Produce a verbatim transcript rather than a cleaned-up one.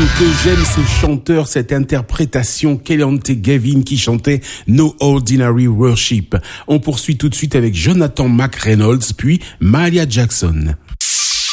que j'aime ce chanteur, cette interprétation, Kelonte Gavin qui chantait No Ordinary Worship. On poursuit tout de suite avec Jonathan McReynolds, puis Mahalia Jackson.